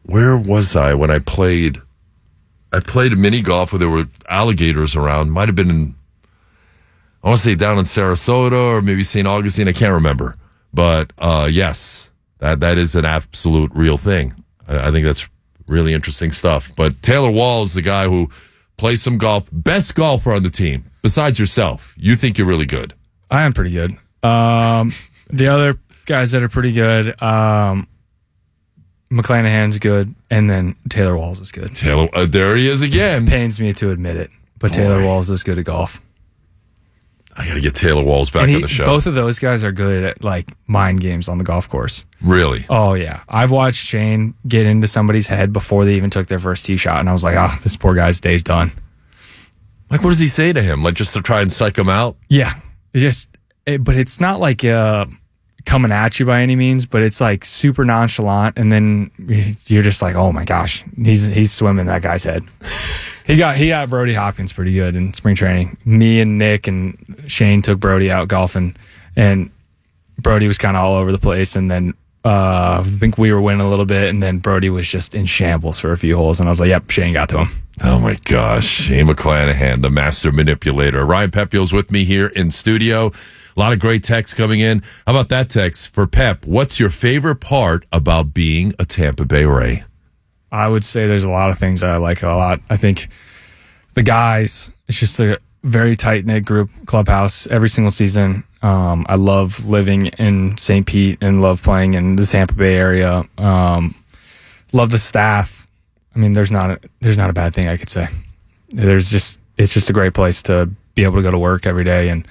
where was I when I played? I played a mini golf where there were alligators around. Might have been in, I want to say down in Sarasota or maybe St. Augustine. I can't remember. But yes, that is an absolute real thing. I think that's really interesting stuff. But Taylor Wall is the guy who plays some golf. Best golfer on the team, besides yourself. You think you're really good. I am pretty good. The other guys that are pretty good, McClanahan's good, and then Taylor Walls is good. Taylor, there he is again. Pains me to admit it, but Taylor Walls is good at golf. I got to get Taylor Walls back on the show. Both of those guys are good at like mind games on the golf course. Really? Oh yeah, I've watched Shane get into somebody's head before they even took their first tee shot, and I was like, this poor guy's day's done. Like, what does he say to him? Like, just to try and psych him out? Yeah, but it's not like coming at you by any means, but it's like super nonchalant, and then you're just like, oh my gosh, he's swimming that guy's head. He got Brody Hopkins pretty good in spring training. Me and Nick and Shane took Brody out golfing, and Brody was kind of all over the place, and then I think we were winning a little bit, and then Brody was just in shambles for a few holes, and I was like, yep, Shane got to him. Oh my gosh, Shane McClanahan, the master manipulator. Ryan Pepiol's with me here in studio. A lot of great texts coming in. How about that text for Pep? What's your favorite part about being a Tampa Bay Ray? I would say there's a lot of things that I like a lot. I think the guys, it's just a very tight-knit group clubhouse every single season. I love living in St. Pete and love playing in the Tampa Bay area. Love the staff. I mean, there's not a bad thing I could say. It's just a great place to be able to go to work every day, and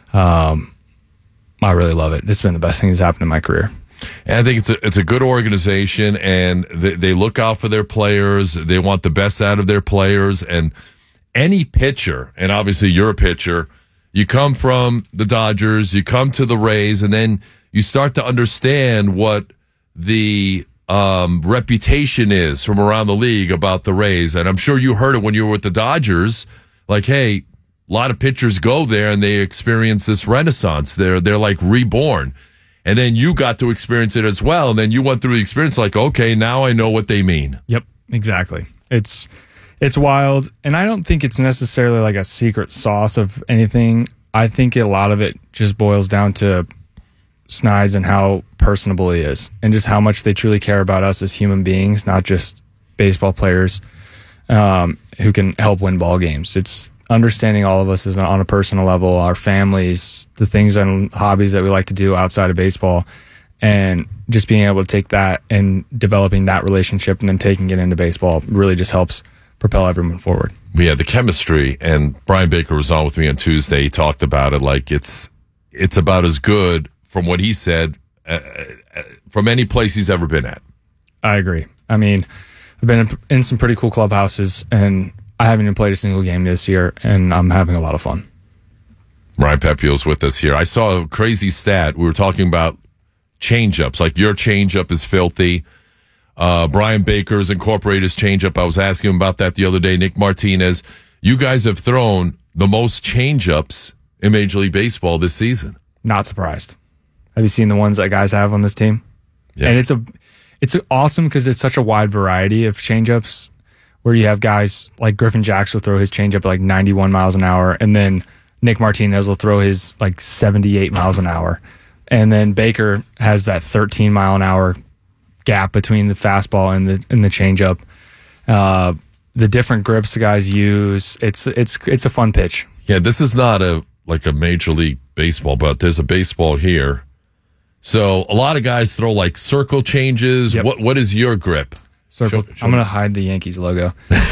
I really love it. This has been the best thing that's happened in my career. And I think it's a good organization, and they look out for their players. They want the best out of their players. And any pitcher, and obviously you're a pitcher, you come from the Dodgers, you come to the Rays, and then you start to understand what the reputation is from around the league about the Rays. And I'm sure you heard it when you were with the Dodgers. Like, hey, a lot of pitchers go there and they experience this renaissance. They're like reborn. And then you got to experience it as well. And then you went through the experience like, okay, now I know what they mean. Yep, exactly. It's wild. And I don't think it's necessarily like a secret sauce of anything. I think a lot of it just boils down to Snides and how personable he is and just how much they truly care about us as human beings, not just baseball players who can help win ball games. It's understanding all of us is on a personal level, our families, the things and hobbies that we like to do outside of baseball, and just being able to take that and developing that relationship and then taking it into baseball really just helps propel everyone forward. We had the chemistry, and Brian Baker was on with me on Tuesday. He talked about it like it's about as good, from what he said, from any place he's ever been at. I agree. I mean, I've been in some pretty cool clubhouses, and I haven't even played a single game this year, and I'm having a lot of fun. Ryan Pepiol's with us here. I saw a crazy stat. We were talking about changeups, like your changeup is filthy. Brian Baker's incorporated his changeup. I was asking him about that the other day. Nick Martinez, you guys have thrown the most changeups in Major League Baseball this season. Not surprised. Have you seen the ones that guys have on this team? Yeah. And it's awesome because it's such a wide variety of changeups, where you have guys like Griffin Jax will throw his changeup at like 91 miles an hour, and then Nick Martinez will throw his like 78 miles an hour. And then Baker has that 13 mile an hour gap between the fastball and the changeup. The different grips the guys use, it's a fun pitch. Yeah, this is not a Major League Baseball, but there's a baseball here. So a lot of guys throw like circle changes. Yep. What is your grip? Circle. I'm going to hide the Yankees logo.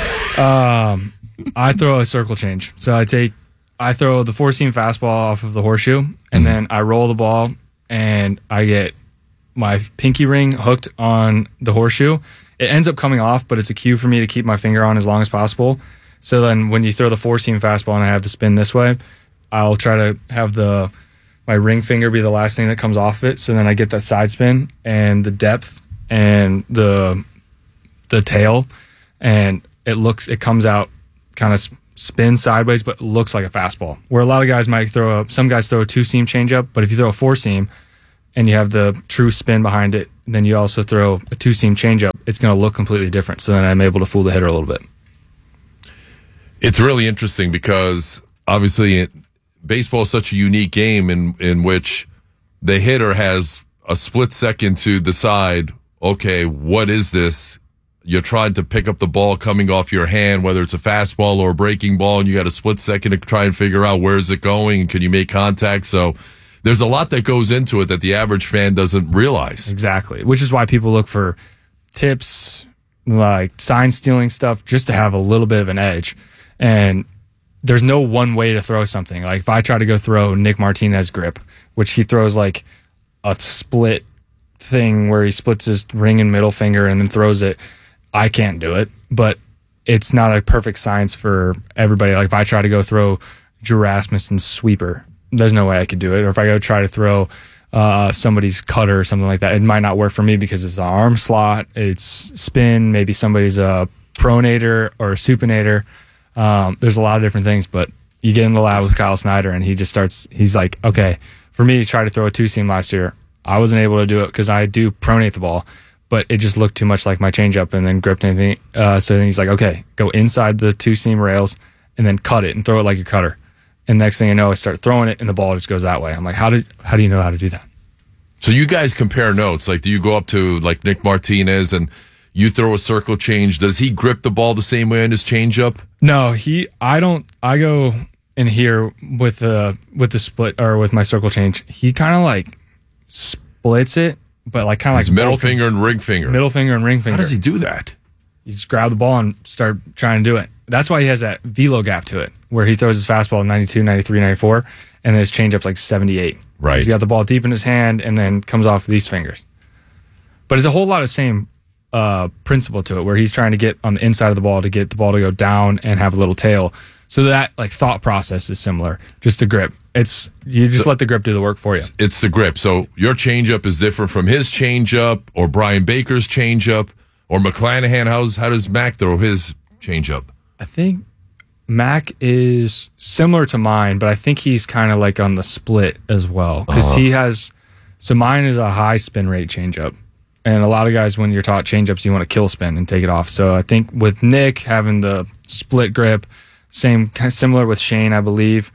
I throw a circle change. So I throw the four-seam fastball off of the horseshoe, and then I roll the ball, and I get my pinky ring hooked on the horseshoe. It ends up coming off, but it's a cue for me to keep my finger on as long as possible. So then when you throw the four-seam fastball and I have the spin this way, I'll try to have my ring finger be the last thing that comes off it. So then I get that side spin and the depth and the tail, and it comes out kind of spin sideways, but it looks like a fastball. Where a lot of guys might some guys throw a two-seam changeup, but if you throw a four-seam and you have the true spin behind it, then you also throw a two-seam changeup. it's going to look completely different. So then I'm able to fool the hitter a little bit. It's really interesting because obviously baseball is such a unique game in which the hitter has a split second to decide, okay, what is this? You're trying to pick up the ball coming off your hand, whether it's a fastball or a breaking ball, and you got a split second to try and figure out where is it going and can you make contact. So there's a lot that goes into it that the average fan doesn't realize. Exactly, which is why people look for tips, like sign stealing stuff, just to have a little bit of an edge. And there's no one way to throw something. Like if I try to go throw Nick Martinez grip, which he throws like a split thing where he splits his ring and middle finger and then throws it, I can't do it. But it's not a perfect science for everybody. Like if I try to go throw Drew Rasmussen's sweeper, there's no way I could do it. Or if I go try to throw somebody's cutter or something like that, it might not work for me because it's an arm slot, it's spin, maybe somebody's a pronator or a supinator. There's a lot of different things, but you get in the lab with Kyle Snyder and he's like, okay, for me to try to throw a two-seam last year, I wasn't able to do it because I do pronate the ball, but it just looked too much like my changeup and then gripped anything. So then he's like, okay, go inside the two-seam rails and then cut it and throw it like your cutter. And next thing you know, I start throwing it and the ball just goes that way. I'm like, how do you know how to do that? So you guys compare notes. Like, do you go up to like Nick Martinez and you throw a circle change? Does he grip the ball the same way on his changeup? No, I don't. I go in here with the split or with my circle change. He kind of like splits it, but like kind of like middle finger and ring finger. Middle finger and ring finger. How does he do that? You just grab the ball and start trying to do it. That's why he has that velo gap to it, where he throws his fastball 92, 93, 94, and then his changeup's like 78. Right. He's got the ball deep in his hand and then comes off these fingers. But it's a whole lot of same principle to it, where he's trying to get on the inside of the ball to get the ball to go down and have a little tail. So that like thought process is similar, just the grip. You just let the grip do the work for you. It's the grip. So your changeup is different from his changeup or Brian Baker's changeup or McClanahan. How does Mac throw his changeup? I think Mac is similar to mine, but I think he's kind of like on the split as well because so mine is a high spin rate changeup. And a lot of guys, when you're taught changeups, you want to kill spin and take it off. So I think with Nick having the split grip, similar with Shane, I believe,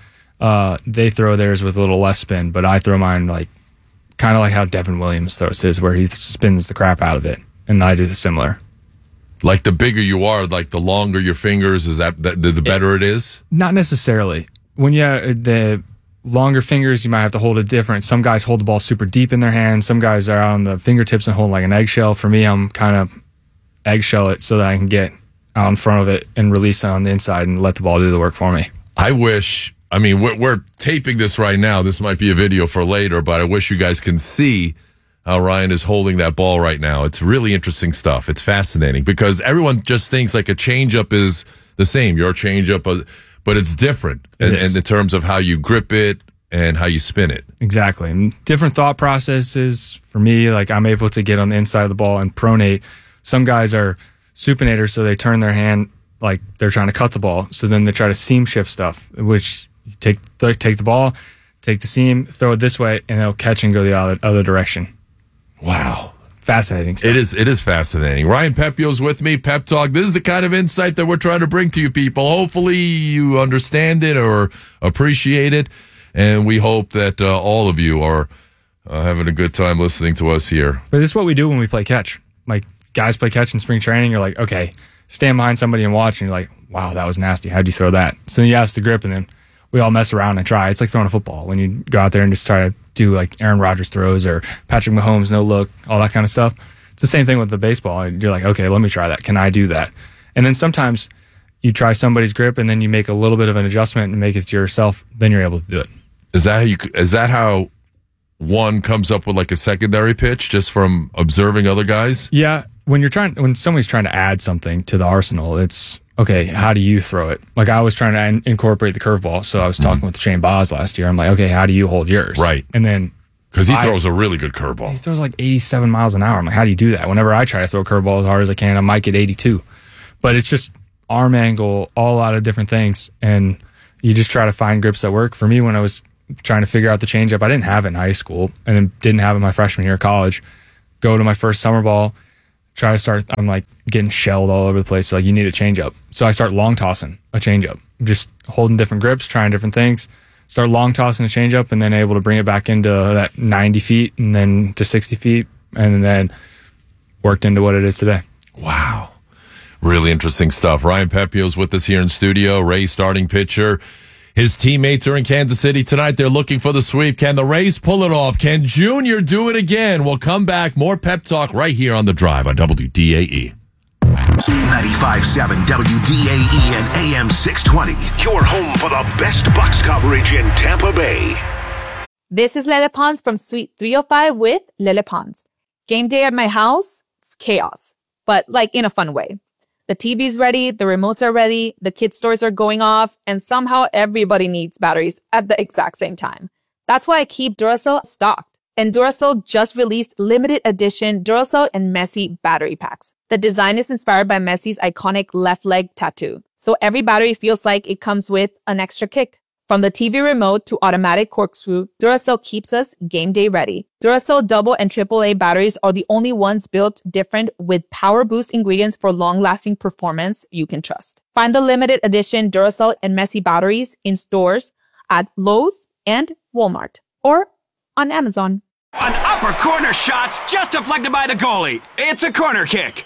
they throw theirs with a little less spin, but I throw mine like kind of like how Devin Williams throws his, where he spins the crap out of it, and I do similar. Like the bigger you are, like the longer your fingers, is the better it is? Not necessarily. When you have the longer fingers, you might have to hold it different. Some guys hold the ball super deep in their hands. Some guys are on the fingertips and hold like an eggshell. For me, I'm kind of eggshell it so that I can get out in front of it and release it on the inside and let the ball do the work for me. We're taping this right now. This might be a video for later, but I wish you guys can see how Ryan is holding that ball right now. It's really interesting stuff. It's fascinating because everyone just thinks like a changeup is the same. Your changeup, but it's different in terms of how you grip it and how you spin it. Exactly. And different thought processes. For me, like I'm able to get on the inside of the ball and pronate. Some guys are supinators, so they turn their hand like they're trying to cut the ball. So then they try to seam shift stuff, which you take the ball, take the seam, throw it this way, and it'll catch and go the other direction. Wow. Fascinating stuff. It is fascinating. Ryan Pepio's with me. Pep Talk. This is the kind of insight that we're trying to bring to you people. Hopefully you understand it or appreciate it. And we hope that all of you are having a good time listening to us here. But this is what we do when we play catch. Like guys play catch in spring training. You're like, okay, stand behind somebody and watch. And you're like, wow, that was nasty. How'd you throw that? So then you ask the grip and then we all mess around and try. It's like throwing a football when you go out there and just try to do like Aaron Rodgers throws or Patrick Mahomes, no look, all that kind of stuff. It's the same thing with the baseball. You're like, okay, let me try that. Can I do that? And then sometimes you try somebody's grip and then you make a little bit of an adjustment and make it to yourself. Then you're able to do it. Is that how one comes up with like a secondary pitch just from observing other guys? Yeah. When somebody's trying to add something to the arsenal, it's okay, how do you throw it? Like I was trying to incorporate the curveball. So I was talking with Shane Boz last year. I'm like, okay, how do you hold yours? Right. And then because he throws a really good curveball. He throws like 87 miles an hour. I'm like, how do you do that? Whenever I try to throw a curveball as hard as I can, I might get 82. But it's just arm angle, all a lot of different things. And you just try to find grips that work. For me, when I was trying to figure out the changeup, I didn't have it in high school and then didn't have it my freshman year of college. Go to my first summer ball, I'm like getting shelled all over the place. So like, you need a change up. So I start long tossing a change up, just holding different grips, trying different things. Start long tossing a change up and then able to bring it back into that 90 feet and then to 60 feet and then worked into what it is today. Wow. Really interesting stuff. Ryan Pepio's with us here in studio. Rays starting pitcher. His teammates are in Kansas City tonight. They're looking for the sweep. Can the Rays pull it off? Can Junior do it again? We'll come back. More pep talk right here on The Drive on WDAE. 95.7 WDAE and AM 620. Your home for the best Bucs coverage in Tampa Bay. This is Lele Pons from Suite 305 with Lele Pons. Game day at my house, it's chaos, but like in a fun way. The TV's ready, the remotes are ready, the kids' toys are going off, and somehow everybody needs batteries at the exact same time. That's why I keep Duracell stocked. And Duracell just released limited edition Duracell and Messi battery packs. The design is inspired by Messi's iconic left leg tattoo. So every battery feels like it comes with an extra kick. From the TV remote to automatic corkscrew, Duracell keeps us game day ready. Duracell double and AAA batteries are the only ones built different with power boost ingredients for long-lasting performance you can trust. Find the limited edition Duracell and Messi batteries in stores at Lowe's and Walmart or on Amazon. An upper corner shot's just deflected by the goalie. It's a corner kick.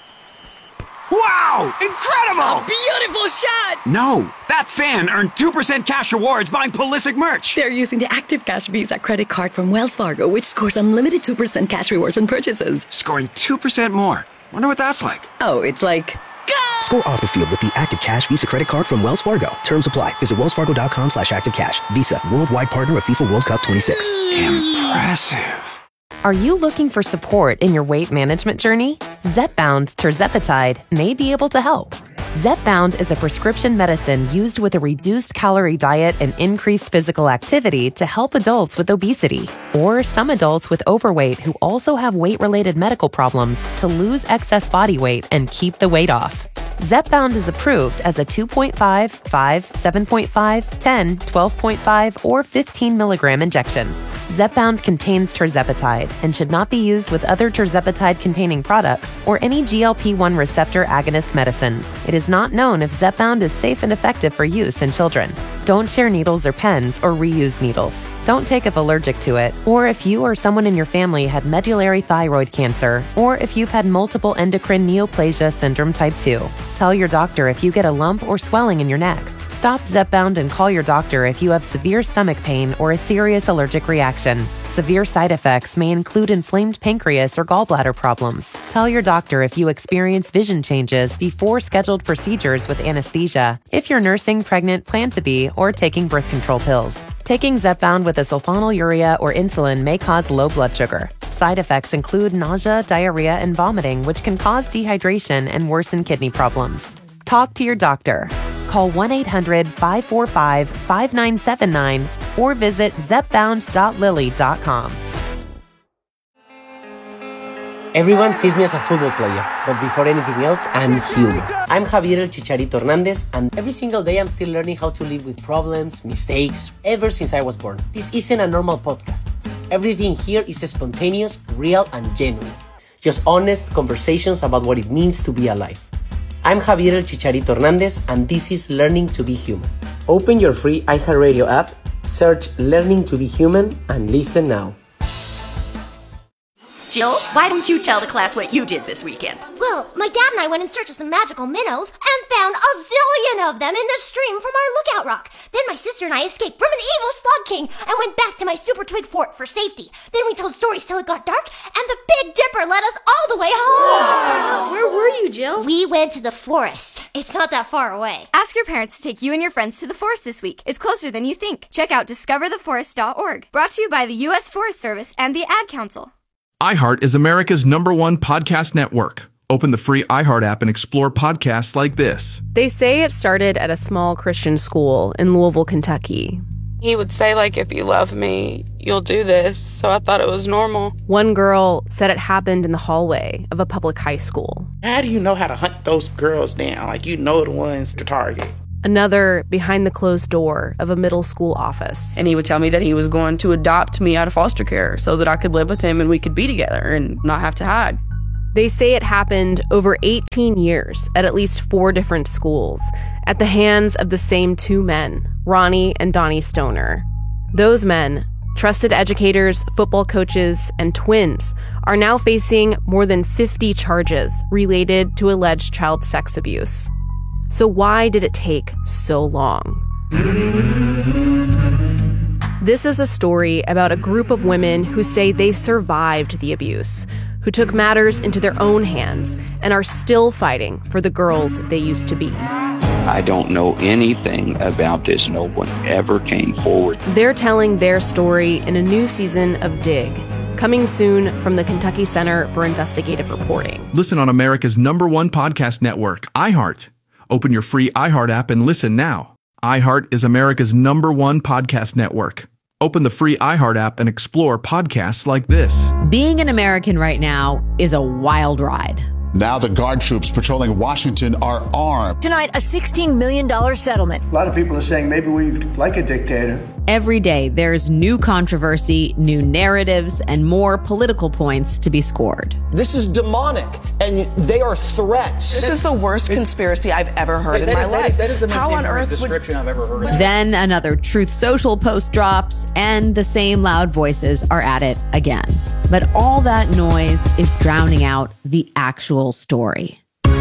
Wow! Incredible! Beautiful shot! No, that fan earned 2% cash rewards buying Pulisic merch. They're using the Active Cash Visa credit card from Wells Fargo, which scores unlimited 2% cash rewards on purchases. Scoring 2% more. Wonder what that's like. Oh, it's like... Go! Score off the field with the Active Cash Visa credit card from Wells Fargo. Terms apply. Visit wellsfargo.com/activecash. Visa, worldwide partner of FIFA World Cup 26. Impressive. Are you looking for support in your weight management journey? Zepbound tirzepatide may be able to help. Zepbound is a prescription medicine used with a reduced calorie diet and increased physical activity to help adults with obesity or some adults with overweight who also have weight-related medical problems to lose excess body weight and keep the weight off. Zepbound is approved as a 2.5, 5, 7.5, 10, 12.5, or 15 milligram injection. Zepbound contains tirzepatide and should not be used with other tirzepatide-containing products or any GLP-1 receptor agonist medicines. It is not known if Zepbound is safe and effective for use in children. Don't share needles or pens or reuse needles. Don't take if allergic to it, or if you or someone in your family had medullary thyroid cancer, or if you've had multiple endocrine neoplasia syndrome type 2. Tell your doctor if you get a lump or swelling in your neck. Stop Zepbound and call your doctor if you have severe stomach pain or a serious allergic reaction. Severe side effects may include inflamed pancreas or gallbladder problems. Tell your doctor if you experience vision changes before scheduled procedures with anesthesia, if you're nursing, pregnant, plan to be, or taking birth control pills. Taking Zepbound with a sulfonylurea or insulin may cause low blood sugar. Side effects include nausea, diarrhea, and vomiting, which can cause dehydration and worsen kidney problems. Talk to your doctor. Call 1-800-545-5979 or visit zepbound.lilly.com. Everyone sees me as a football player, but before anything else, I'm human. I'm Javier El Chicharito Hernandez, and every single day I'm still learning how to live with problems, mistakes, ever since I was born. This isn't a normal podcast. Everything here is spontaneous, real, and genuine. Just honest conversations about what it means to be alive. I'm Javier El Chicharito Hernandez, and this is Learning to be Human. Open your free iHeartRadio app, search Learning to be Human, and listen now. Jill, why don't you tell the class what you did this weekend? Well, my dad and I went in search of some magical minnows and found a zillion of them in the stream from our lookout rock. Then my sister and I escaped from an evil slug king and went back to my super twig fort for safety. Then we told stories till it got dark, and the Big Dipper led us all the way home. Wow. Where were you, Jill? We went to the forest. It's not that far away. Ask your parents to take you and your friends to the forest this week. It's closer than you think. Check out discovertheforest.org. Brought to you by the U.S. Forest Service and the Ad Council. iHeart is America's #1 podcast network. Open the free iHeart app and explore podcasts like this. They say it started at a small Christian school in Louisville, Kentucky. He would say, like, if you love me, you'll do this. So I thought it was normal. One girl said it happened in the hallway of a public high school. How do you know how to hunt those girls down? Like, you know the ones to target. Another behind the closed door of a middle school office. And he would tell me that he was going to adopt me out of foster care so that I could live with him and we could be together and not have to hide. They say it happened over 18 years at least 4 different schools at the hands of the same 2 men, Ronnie and Donnie Stoner. Those men, trusted educators, football coaches, and twins, are now facing more than 50 charges related to alleged child sex abuse. So why did it take so long? This is a story about a group of women who say they survived the abuse, who took matters into their own hands and are still fighting for the girls they used to be. I don't know anything about this. No one ever came forward. They're telling their story in a new season of Dig, coming soon from the Kentucky Center for Investigative Reporting. Listen on America's #1 podcast network, iHeart. Open your free iHeart app and listen now. iHeart is America's #1 podcast network. Open the free iHeart app and explore podcasts like this. Being an American right now is a wild ride. Now the guard troops patrolling Washington are armed. Tonight, a $16 million settlement. A lot of people are saying maybe we like a dictator. Every day, there's new controversy, new narratives, and more political points to be scored. This is demonic, and they are threats. This is the worst conspiracy I've ever heard in my life. That is the most How on ignorant earth description I've ever heard. Then another Truth Social post drops, and the same loud voices are at it again. But all that noise is drowning out the actual story.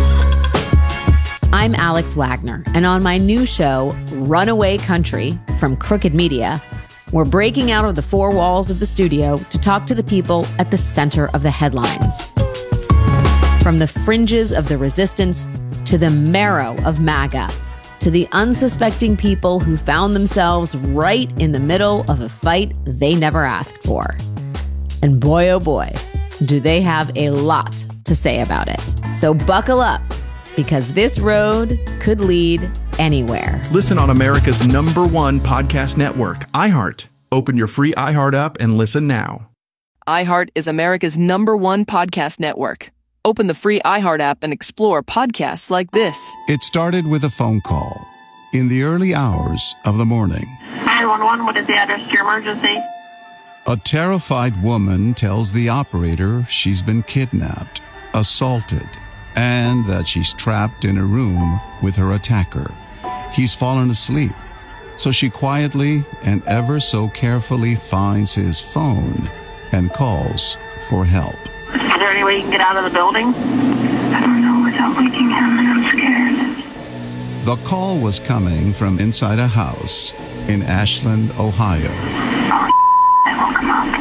I'm Alex Wagner, and on my new show, Runaway Country, from Crooked Media, we're breaking out of the 4 walls of the studio to talk to the people at the center of the headlines. From the fringes of the resistance to the marrow of MAGA, to the unsuspecting people who found themselves right in the middle of a fight they never asked for. And boy, oh boy, do they have a lot to say about it. So buckle up, because this road could lead anywhere. Listen on America's #1 podcast network, iHeart. Open your free iHeart app and listen now. iHeart is America's #1 podcast network. Open the free iHeart app and explore podcasts like this. It started with a phone call in the early hours of the morning. 911, what is the address to your emergency? A terrified woman tells the operator she's been kidnapped, assaulted, and that she's trapped in a room with her attacker. He's fallen asleep, so she quietly and ever so carefully finds his phone and calls for help. Is there any way you can get out of the building? I don't know without waking him, and I'm scared. The call was coming from inside a house in Ashland, Ohio. I woke him up.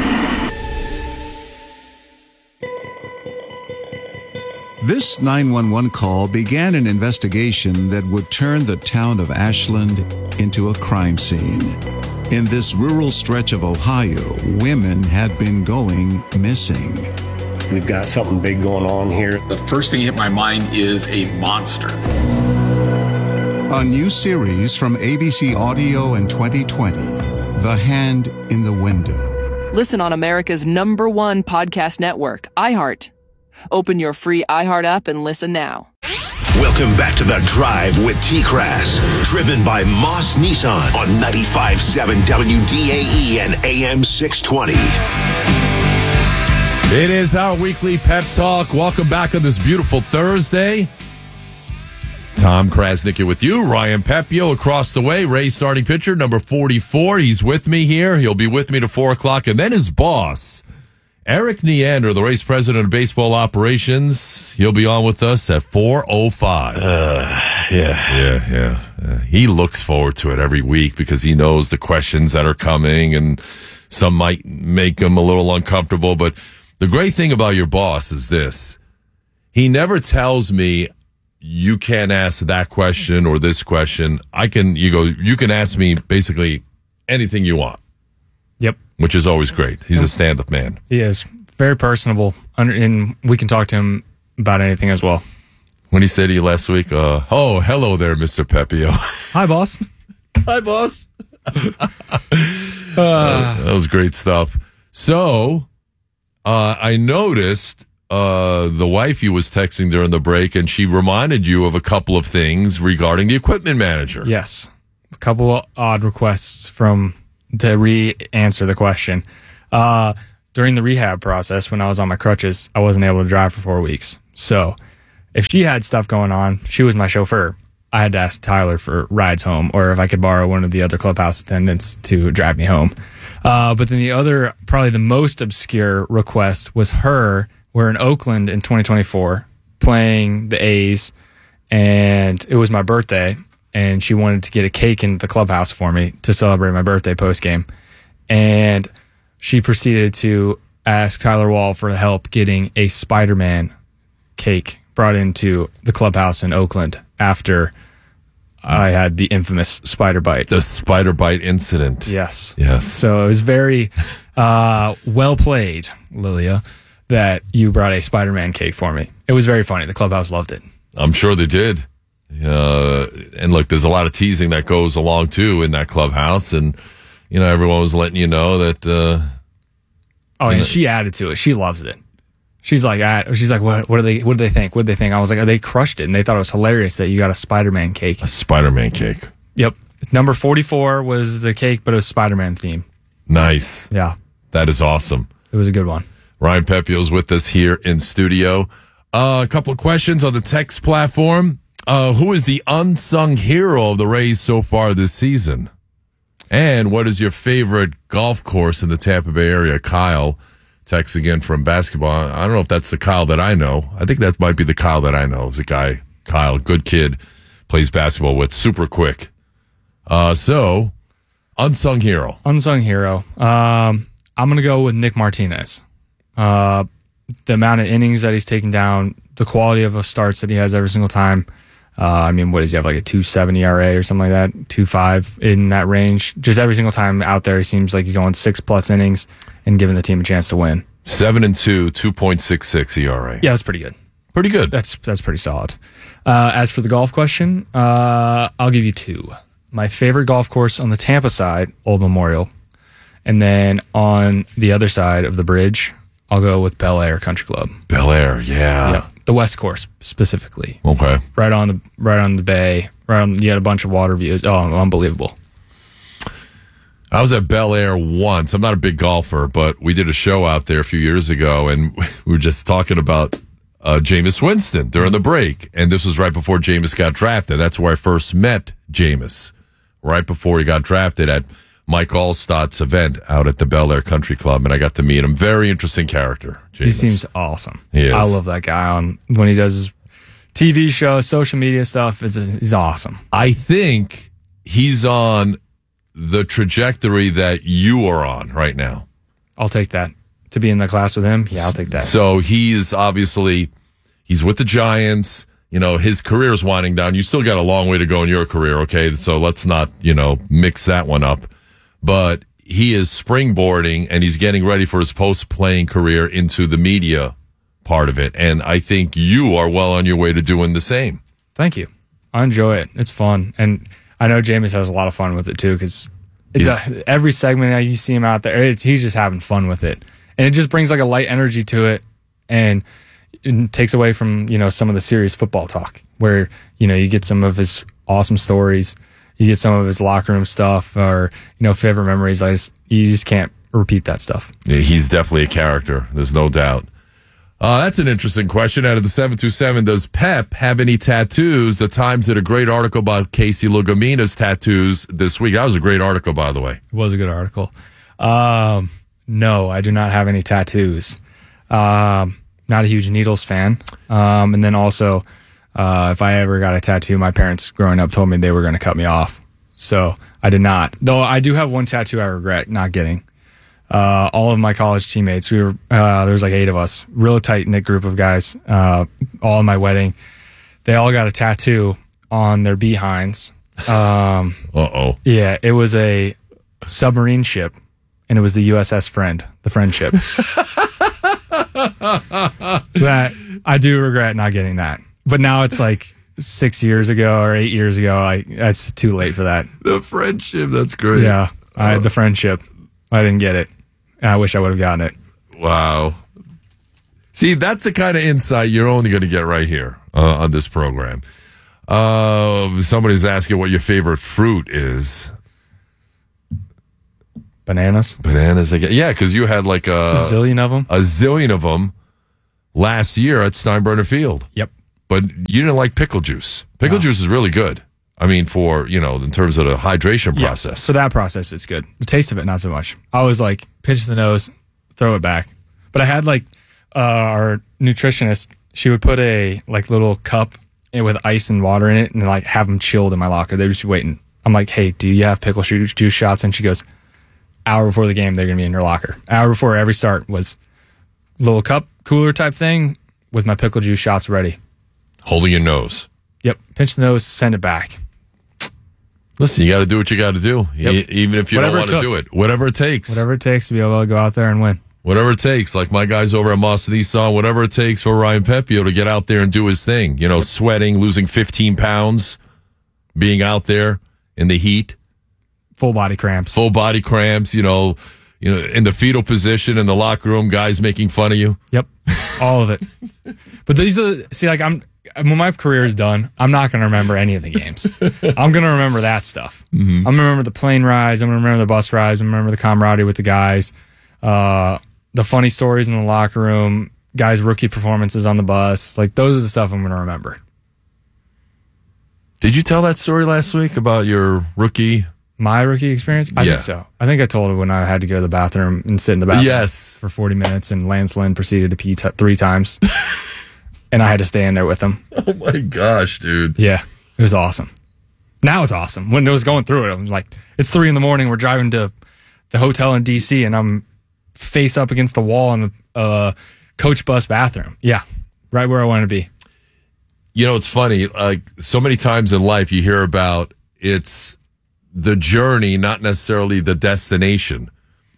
This 911 call began an investigation that would turn the town of Ashland into a crime scene. In this rural stretch of Ohio, women had been going missing. We've got something big going on here. The first thing that hit my mind is a monster. A new series from ABC Audio in 2020, The Hand in the Window. Listen on America's #1 podcast network, iHeart. Open your free iHeart app and listen now. Welcome back to The Drive with T-Crass, driven by Moss Nissan on 95.7 WDAE and AM 620. It is our weekly pep talk. Welcome back on this beautiful Thursday. Tom Krasnick with you. Ryan Pepio across the way. Ray starting pitcher, number 44. He's with me here. He'll be with me to 4 o'clock. And then his boss, Eric Neander, the race president of baseball operations. He'll be on with us at 4:05. Yeah. He looks forward to it every week because he knows the questions that are coming, and some might make him a little uncomfortable. But the great thing about your boss is this. He never tells me, you can't ask that question or this question. You can ask me basically anything you want. Yep. Which is always great. He's a stand-up man. He is very personable, and we can talk to him about anything as well. When he said to you last week, hello there, Mr. Pepio. Hi, boss. Hi, boss. That was great stuff. So, I noticed the wifey was texting during the break, and she reminded you of a couple of things regarding the equipment manager. Yes. A couple of odd requests to re-answer the question. during the rehab process, when I was on my crutches, I wasn't able to drive for 4 weeks. So if she had stuff going on, she was my chauffeur. I had to ask Tyler for rides home, or if I could borrow one of the other clubhouse attendants to drive me home. But then the other, probably the most obscure request was her. We're in Oakland in 2024 playing the A's, and it was my birthday, and she wanted to get a cake in the clubhouse for me to celebrate my birthday post-game. And she proceeded to ask Tyler Wall for help getting a Spider-Man cake brought into the clubhouse in Oakland after I had the infamous spider bite. The spider bite incident. Yes. Yes. So it was very well played, Lilia, that you brought a Spider-Man cake for me. It was very funny. The clubhouse loved it. I'm sure they did. And look, there's a lot of teasing that goes along too in that clubhouse, and everyone was letting you know that. And she added to it. She loves it. She's like, what do they think? What did they think? I was like, they crushed it, and they thought it was hilarious that you got a Spider-Man cake. A Spider-Man cake. Yep. Number 44 was the cake, but it was Spider-Man theme. Nice. Yeah. That is awesome. It was a good one. Ryan Pepio's with us here in studio. A couple of questions on the text platform. Who is the unsung hero of the Rays so far this season? And what is your favorite golf course in the Tampa Bay area? Kyle texts again from basketball. I don't know if that's the Kyle that I know. I think that might be the Kyle that I know. It's a guy, Kyle, good kid, plays basketball with, super quick. So, unsung hero. Unsung hero. I'm going to go with Nick Martinez. The amount of innings that he's taken down, the quality of the starts that he has every single time. What does he have, like a 2.70 ERA or something like that? 2.5 in that range. Just every single time out there, he seems like he's going 6+ innings and giving the team a chance to win. 7-2, 2.66 ERA. Yeah, that's pretty good. Pretty good. That's pretty solid. As for the golf question, I'll give you two. My favorite golf course on the Tampa side, Old Memorial. And then on the other side of the bridge, I'll go with Bel Air Country Club. Bel Air, yeah. Yep. The West Course specifically. Okay. Right on the bay. You had a bunch of water views. Oh, unbelievable. I was at Bel Air once. I'm not a big golfer, but we did a show out there a few years ago, and we were just talking about Jameis Winston during the break. And this was right before Jameis got drafted. That's where I first met Jameis, right before he got drafted at Mike Allstott's event out at the Bel Air Country Club, and I got to meet him. Very interesting character, Jameis. He seems awesome. He is. I love that guy. When he does his TV show, social media stuff, he's awesome. I think he's on the trajectory that you are on right now. I'll take that. To be in the class with him, yeah, I'll take that. So he's with the Giants. His career is winding down. You still got a long way to go in your career, okay? So let's not, mix that one up. But he is springboarding, and he's getting ready for his post-playing career into the media part of it. And I think you are well on your way to doing the same. Thank you. I enjoy it. It's fun. And I know Jameis has a lot of fun with it, too, because every segment you see him out there, he's just having fun with it. And it just brings like a light energy to it, and it takes away from, some of the serious football talk where, you get some of his awesome stories. You get some of his locker room stuff or, favorite memories. You just can't repeat that stuff. Yeah, he's definitely a character. There's no doubt. That's an interesting question. Out of the 727, does Pep have any tattoos? The Times did a great article about Casey Lugamina's tattoos this week. That was a great article, by the way. It was a good article. No, I do not have any tattoos. Not a huge Needles fan. And then also... if I ever got a tattoo, my parents growing up told me they were going to cut me off. So I did not. Though I do have one tattoo I regret not getting. All of my college teammates, there was like 8 of us, real tight-knit group of guys, all in my wedding. They all got a tattoo on their behinds. Uh-oh. Yeah, it was a submarine ship, and it was the USS Friend, the Friendship. That I do regret not getting that. But now it's like 6 years ago or 8 years ago. That's too late for that. The Friendship, that's great. Yeah, I had the Friendship. I didn't get it. And I wish I would have gotten it. Wow. See, that's the kind of insight you're only going to get right here on this program. Somebody's asking what your favorite fruit is. Bananas. Bananas, I guess. Yeah, because you had like It's a zillion of them. A zillion of them last year at Steinbrenner Field. Yep. But you didn't like pickle juice. Pickle juice is really good. I mean, for, in terms of the hydration process. For that process, it's good. The taste of it, not so much. I always like pinch the nose, throw it back. But I had like our nutritionist, she would put a like little cup with ice and water in it and like have them chilled in my locker. They would just be waiting. I'm like, hey, do you have pickle juice shots? And she goes, hour before the game, they're going to be in your locker. Hour before every start was a little cup, cooler type thing with my pickle juice shots ready. Holding your nose. Yep. Pinch the nose, send it back. Listen, you got to do what you got to do, even if you don't want to do it. Whatever it takes. Whatever it takes to be able to go out there and win. Whatever it takes, like my guys over at Moss Nissan, whatever it takes for Ryan Pepio to get out there and do his thing. Sweating, losing 15 pounds, being out there in the heat. Full body cramps. In the fetal position in the locker room, guys making fun of you. Yep. All of it. But these are, when my career is done, I'm not going to remember any of the games. I'm going to remember that stuff. Mm-hmm. I'm going to remember the plane rides. I'm going to remember the bus rides. I'm going to remember the camaraderie with the guys. The funny stories in the locker room, guys' rookie performances on the bus. Like, those are the stuff I'm going to remember. Did you tell that story last week about your rookie? My rookie experience? I think so. I think I told it when I had to go to the bathroom and sit in the bathroom for 40 minutes, and Lance Lynn proceeded to pee 3 times. And I had to stay in there with him. Oh, my gosh, dude. Yeah, it was awesome. Now it's awesome. When I was going through it, I'm like, it's 3 a.m. We're driving to the hotel in D.C., and I'm face up against the wall in the coach bus bathroom. Yeah, right where I want to be. It's funny. Like, so many times in life you hear about it's the journey, not necessarily the destination.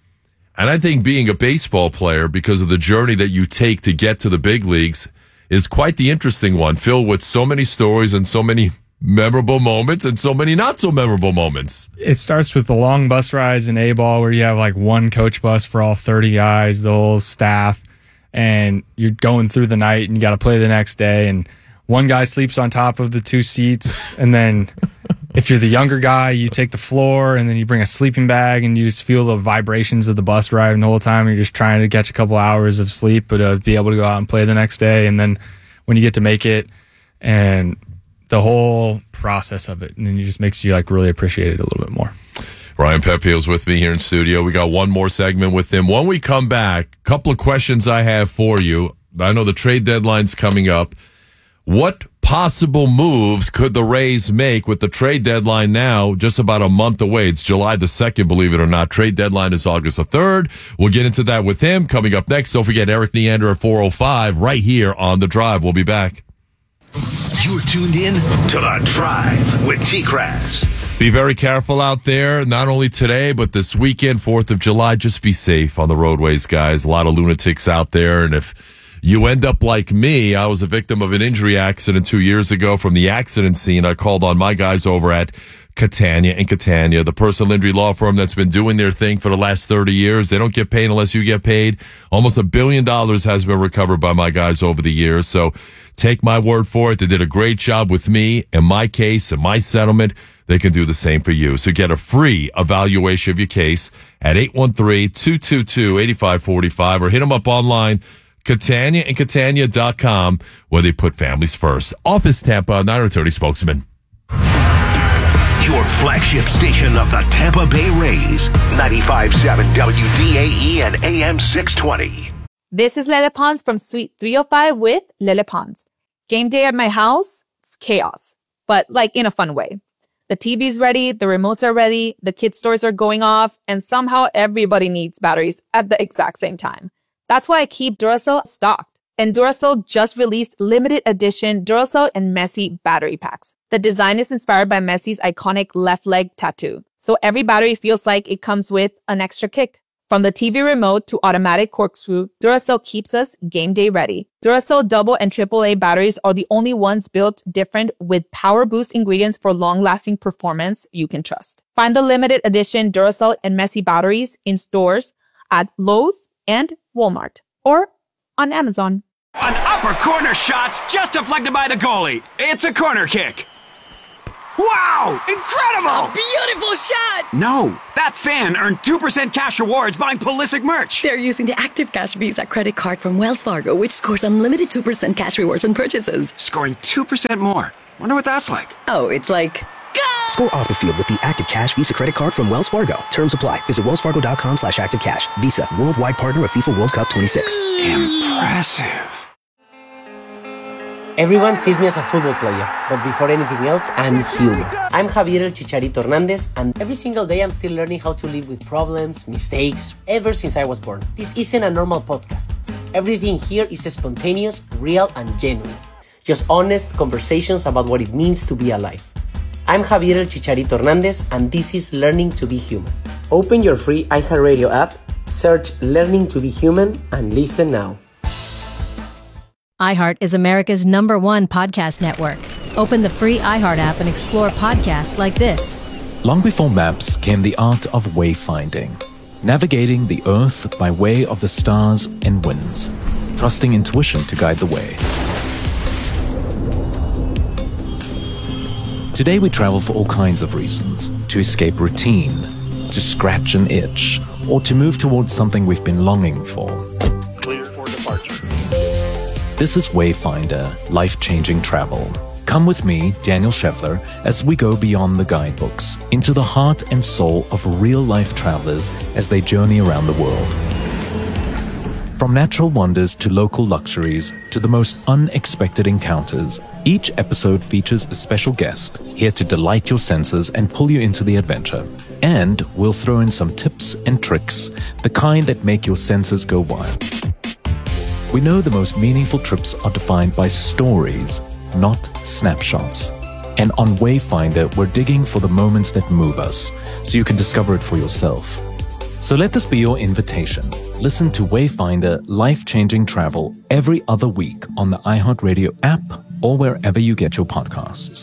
And I think being a baseball player, because of the journey that you take to get to the big leagues, is quite the interesting one, filled with so many stories and so many memorable moments and so many not so memorable moments. It starts with the long bus rides in A-ball where you have like one coach bus for all 30 guys, the whole staff, and you're going through the night and you got to play the next day, and one guy sleeps on top of the 2 seats, and then if you're the younger guy, you take the floor, and then you bring a sleeping bag, and you just feel the vibrations of the bus driving the whole time. You're just trying to catch a couple hours of sleep, but be able to go out and play the next day. And then when you get to make it, and the whole process of it, and then it just makes you like really appreciate it a little bit more. Ryan Pepio's with me here in studio. We got one more segment with him. When we come back, a couple of questions I have for you. I know the trade deadline's coming up. What possible moves could the Rays make with the trade deadline now just about a month away? It's July the 2nd, believe it or not. Trade deadline is August the 3rd. We'll get into that with him coming up next. Don't forget Eric Neander at 4:05 right here on The Drive. We'll be back. You're tuned in to The Drive with T-Crass. Be very careful out there, not only today, but this weekend, 4th of July. Just be safe on the roadways, guys. A lot of lunatics out there, and if you end up like me, I was a victim of an injury accident 2 years ago. From the accident scene, I called on my guys over at Catania and Catania, the personal injury law firm that's been doing their thing for the last 30 years. They don't get paid unless you get paid. Almost $1 billion has been recovered by my guys over the years. So take my word for it. They did a great job with me and my case and my settlement. They can do the same for you. So get a free evaluation of your case at 813-222-8545 or hit them up online, Catania and Catania.com, where they put families first. Office Tampa, 930 spokesman. Your flagship station of the Tampa Bay Rays, 95.7 WDAE and AM 620. This is Lele Pons from Suite 305 with Lele Pons. Game day at my house, it's chaos, but like in a fun way. The TV's ready, the remotes are ready, the kids' toys are going off, and somehow everybody needs batteries at the exact same time. That's why I keep Duracell stocked. And Duracell just released limited edition Duracell and Messi battery packs. The design is inspired by Messi's iconic left leg tattoo. So every battery feels like it comes with an extra kick. From the TV remote to automatic corkscrew, Duracell keeps us game day ready. Duracell double and AAA batteries are the only ones built different with power boost ingredients for long-lasting performance you can trust. Find the limited edition Duracell and Messi batteries in stores at Lowe's and Walmart or on Amazon. An upper corner shot's just deflected by the goalie. It's a corner kick. Wow! Incredible! Beautiful shot! No, that fan earned 2% cash rewards buying Pulisic merch. They're using the Active Cash Visa credit card from Wells Fargo, which scores unlimited 2% cash rewards on purchases. Scoring 2% more. Wonder what that's like. Oh, it's like... Score off the field with the Active Cash Visa credit card from Wells Fargo. Terms apply. Visit wellsfargo.com/activecash. Visa, worldwide partner of FIFA World Cup 26. Impressive. Everyone sees me as a football player, but before anything else, I'm human. I'm Javier El Chicharito Hernandez, and every single day I'm still learning how to live with problems, mistakes, ever since I was born. This isn't a normal podcast. Everything here is spontaneous, real, and genuine. Just honest conversations about what it means to be alive. I'm Javier El Chicharito Hernandez, and this is Learning to be Human. Open your free iHeartRadio app, search Learning to be Human, and listen now. iHeart is America's #1 podcast network. Open the free iHeart app and explore podcasts like this. Long before maps came the art of wayfinding, navigating the earth by way of the stars and winds, trusting intuition to guide the way. Today we travel for all kinds of reasons: to escape routine, to scratch an itch, or to move towards something we've been longing for. Clear for departure. This is Wayfinder, life-changing travel. Come with me, Daniel Scheffler, as we go beyond the guidebooks, into the heart and soul of real-life travelers as they journey around the world. From natural wonders to local luxuries to the most unexpected encounters, each episode features a special guest here to delight your senses and pull you into the adventure. And we'll throw in some tips and tricks, the kind that make your senses go wild. We know the most meaningful trips are defined by stories, not snapshots. And on Wayfinder, we're digging for the moments that move us, so you can discover it for yourself. So let this be your invitation. Listen to Wayfinder Life-Changing Travel every other week on the iHeartRadio app or wherever you get your podcasts.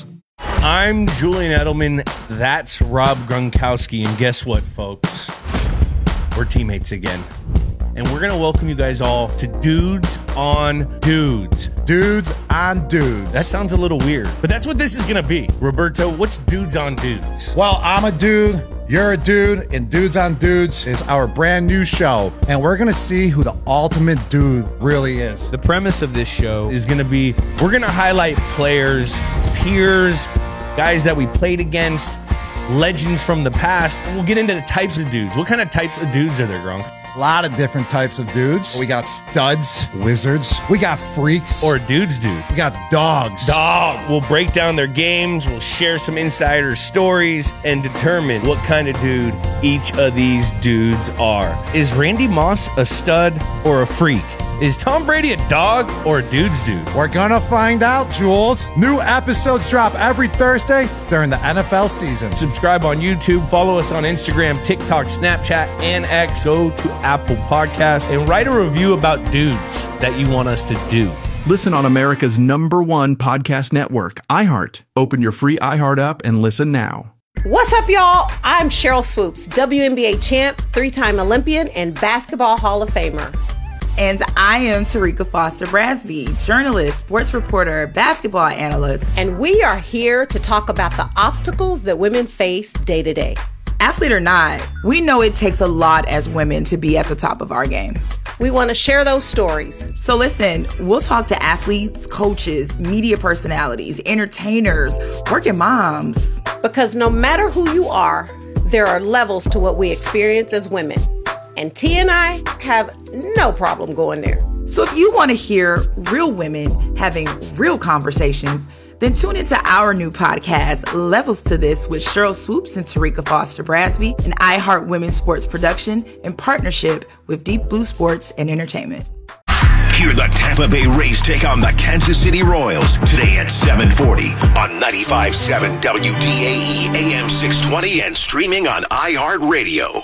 I'm Julian Edelman. That's Rob Gronkowski. And guess what, folks? We're teammates again. And we're going to welcome you guys all to Dudes on Dudes. Dudes on Dudes. That sounds a little weird, but that's what this is going to be. Roberto, what's Dudes on Dudes? Well, I'm a dude, you're a dude, and Dudes on Dudes is our brand new show. And we're going to see who the ultimate dude really is. The premise of this show is going to be, we're going to highlight players, peers, guys that we played against, legends from the past, and we'll get into the types of dudes. What kind of types of dudes are there, Gronk? A lot of different types of dudes. We got studs, wizards. We got freaks. Or dudes, dude. We got dogs. Dog. We'll break down their games. We'll share some insider stories and determine what kind of dude each of these dudes are. Is Randy Moss a stud or a freak? Is Tom Brady a dog or a dude's dude? We're gonna find out, Jules. New episodes drop every Thursday during the NFL season. Subscribe on YouTube, follow us on Instagram, TikTok, Snapchat, and X. Go to Apple Podcasts and write a review about dudes that you want us to do. Listen on America's #1 podcast network, iHeart. Open your free iHeart app and listen now. What's up, y'all? I'm Cheryl Swoops, WNBA champ, 3-time Olympian, and Basketball Hall of Famer. And I am Tarika Foster Brasby, journalist, sports reporter, basketball analyst. And we are here to talk about the obstacles that women face day to day. Athlete or not, we know it takes a lot as women to be at the top of our game. We want to share those stories. So listen, we'll talk to athletes, coaches, media personalities, entertainers, working moms. Because no matter who you are, there are levels to what we experience as women. And T and I have no problem going there. So if you want to hear real women having real conversations, then tune into our new podcast, Levels to This, with Cheryl Swoops and Tarika Foster Brasby, an iHeart Women's Sports production in partnership with Deep Blue Sports and Entertainment. Hear the Tampa Bay Rays take on the Kansas City Royals today at 7:40 on 95.7 WDAE AM 620 and streaming on iHeartRadio.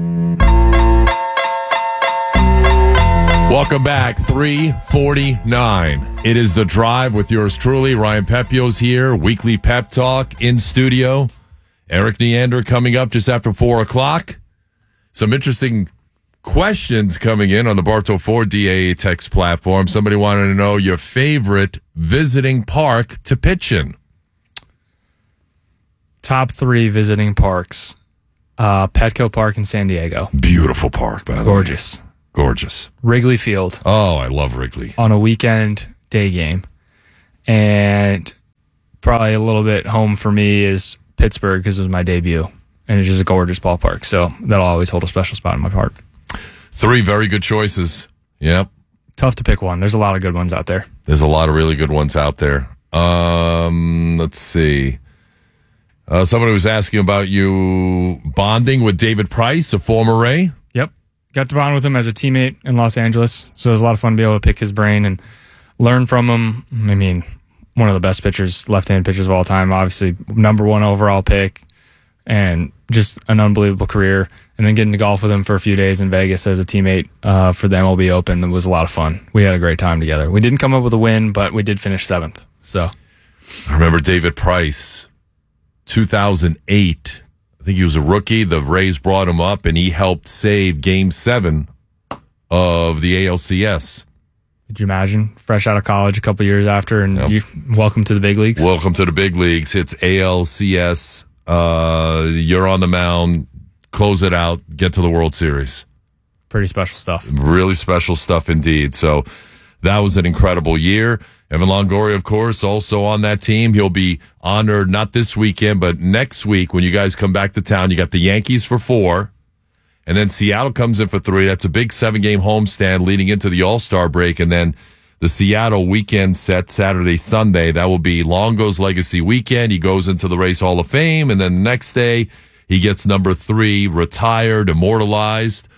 Welcome back, 3:49. It is The Drive with yours truly. Ryan Pepio's here, weekly pep talk in studio. Eric Neander coming up just after 4 o'clock. Some interesting questions coming in on the Bartow Ford DAA text platform. Somebody wanted to know your favorite visiting park to pitch in. top 3 visiting parks. Petco Park in San Diego. Beautiful park, by the way. Gorgeous. Gorgeous. Wrigley Field. Oh, I love Wrigley. On a weekend day game. And probably a little bit home for me is Pittsburgh because it was my debut. And it's just a gorgeous ballpark. So that'll always hold a special spot in my heart. 3 very good choices. Yep. Tough to pick one. There's a lot of good ones out there. There's a lot of really good ones out there. Let's see. Somebody was asking about you bonding with David Price, a former Ray. Yep. Got to bond with him as a teammate in Los Angeles. So it was a lot of fun to be able to pick his brain and learn from him. I mean, one of the best pitchers, left-hand pitchers of all time. Obviously, number 1 overall pick. And just an unbelievable career. And then getting to golf with him for a few days in Vegas as a teammate for the MLB Open, it was a lot of fun. We had a great time together. We didn't come up with a win, but we did finish 7th. So I remember David Price, 2008. I think he was a rookie. The Rays brought him up, and he helped save Game 7 of the ALCS. Could you imagine? Fresh out of college a couple years after, and you welcome to the big leagues. Welcome to the big leagues. It's ALCS. You're on the mound. Close it out, get to the World Series. Pretty special stuff. Really special stuff indeed. So that was an incredible year. Evan Longoria, of course, also on that team. He'll be honored not this weekend, but next week when you guys come back to town. You got the Yankees for 4, and then Seattle comes in for 3. That's a big 7-game homestand leading into the All-Star break, and then the Seattle weekend set Saturday, Sunday. That will be Longo's legacy weekend. He goes into the Rays Hall of Fame, and then the next day he gets number 3 retired, immortalized,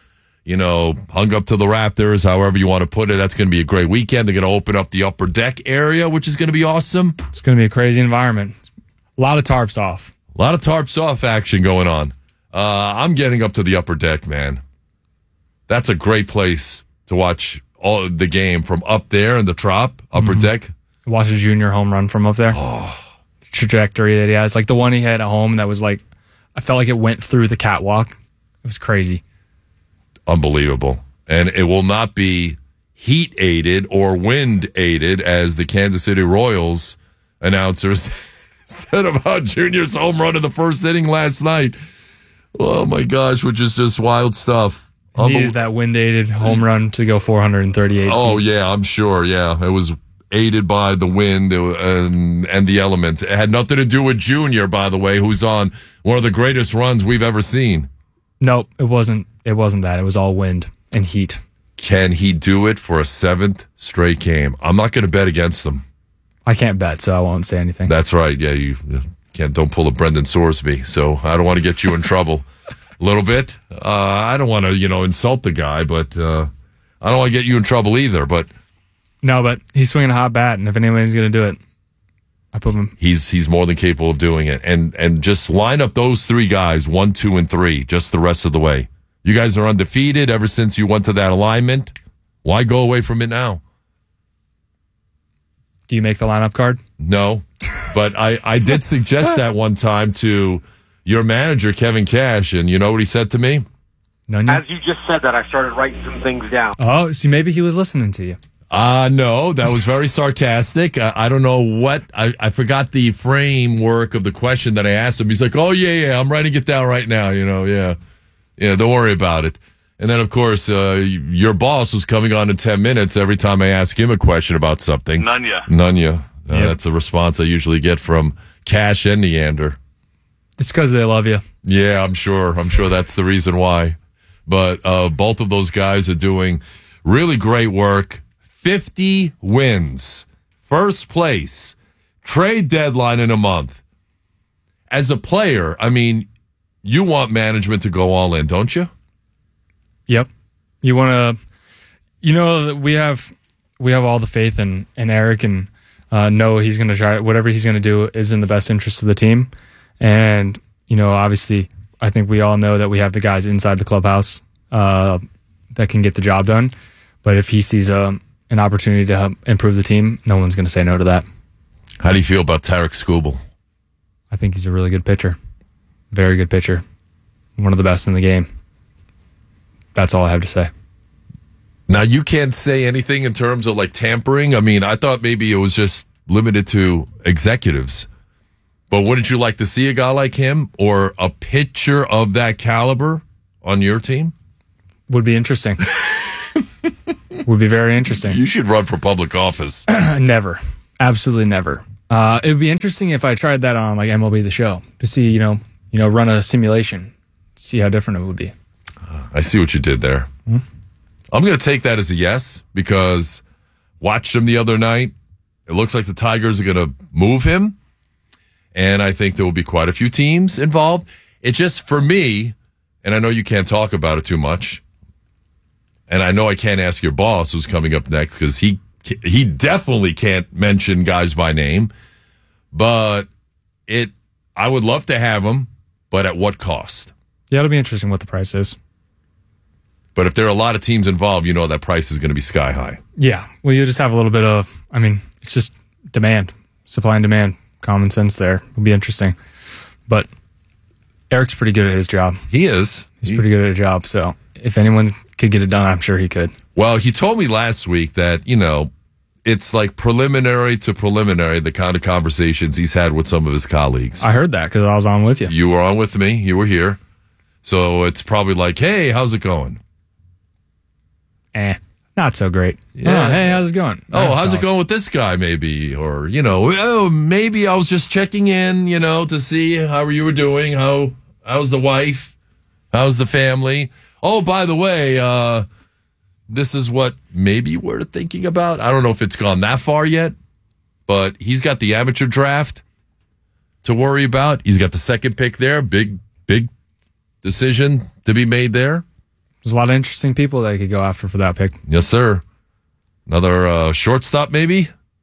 hung up to the rafters, however you want to put it. That's going to be a great weekend. They're going to open up the upper deck area, which is going to be awesome. It's going to be a crazy environment. A lot of tarps off. A lot of tarps off action going on. I'm getting up to the upper deck, man. That's a great place to watch all the game from up there in the trop, upper deck. Watch a junior home run from up there. Oh. The trajectory that he has. Like the one he had at home that was like, I felt like it went through the catwalk. It was crazy. Unbelievable. And it will not be heat aided or wind aided, as the Kansas City Royals announcers said about Junior's home run in the first inning last night. Oh my gosh, which is just wild stuff. Needed that wind aided home run to go 438 Oh feet. yeah, I'm sure. Yeah, it was aided by the wind and the elements. It had nothing to do with Junior, by the way, who's on one of the greatest runs we've ever seen. Nope, it wasn't. It wasn't that. It was all wind and heat. Can he do it for a 7th straight game? I'm not going to bet against him. I can't bet, so I won't say anything. That's right. Yeah, you can't. Don't pull a Brendan Sorsby. So I don't want to get you in trouble. A little bit. I don't want to, insult the guy, but I don't want to get you in trouble either. But no, but he's swinging a hot bat, and if anybody's going to do it, I put him. He's more than capable of doing it, and just line up those 3 guys, 1, 2, and 3, just the rest of the way. You guys are undefeated ever since you went to that alignment. Why go away from it now? Do you make the lineup card? No, but I did suggest that one time to your manager, Kevin Cash, and you know what he said to me? None. As you just said that, I started writing some things down. Oh, see, maybe he was listening to you. No, that was very sarcastic. I don't know what, I forgot the framework of the question that I asked him. He's like, oh, yeah, I'm writing it down right now, yeah, don't worry about it. And then, of course, your boss was coming on in 10 minutes every time I ask him a question about something. Nunya. That's a response I usually get from Cash and Neander. It's because they love you. Yeah, I'm sure that's the reason why. But both of those guys are doing really great work. 50 wins. First place. Trade deadline in a month. As a player, I mean, you want management to go all in, don't you? Yep. You want to, we have all the faith in Eric, and know he's going to try whatever he's going to do is in the best interest of the team. And, obviously, I think we all know that we have the guys inside the clubhouse that can get the job done. But if he sees an opportunity to help improve the team, no one's going to say no to that. How do you feel about Tarek Skubal? I think he's a really good pitcher. Very good pitcher. One of the best in the game. That's all I have to say. Now, you can't say anything in terms of tampering. I mean, I thought maybe it was just limited to executives. But wouldn't you like to see a guy like him or a pitcher of that caliber on your team? Would be interesting. Would be very interesting. You should run for public office. Never. Absolutely never. It would be interesting if I tried that on like MLB The Show to see, run a simulation, see how different it would be. I see what you did there. I'm going to take that as a yes because watched him the other night. It looks like the Tigers are going to move him. And I think there will be quite a few teams involved. It just, for me, and I know you can't talk about it too much, and I know I can't ask your boss who's coming up next because he definitely can't mention guys by name, but I would love to have him, but at what cost? Yeah, it'll be interesting what the price is. But if there are a lot of teams involved, that price is going to be sky high. Yeah. Well, you just have a little bit of, it's just demand, supply and demand, common sense there. It'll be interesting. But Eric's pretty good at his job. He is. He's pretty good at a job. So if anyone could get it done, I'm sure he could. Well, he told me last week that, it's like preliminary to preliminary, the kind of conversations he's had with some of his colleagues. I heard that because I was on with you. You were on with me. You were here. So it's probably like, hey, how's it going? Not so great. Yeah. Oh, hey, how's it going? Oh, how's it going with this guy maybe? Or, maybe I was just checking in, to see how you were doing. How's the wife? How's the family? Oh, by the way, this is what maybe we're thinking about. I don't know if it's gone that far yet, but he's got the amateur draft to worry about. He's got the second pick there. Big decision to be made there. There's a lot of interesting people that he could go after for that pick. Yes, sir. Another shortstop, maybe,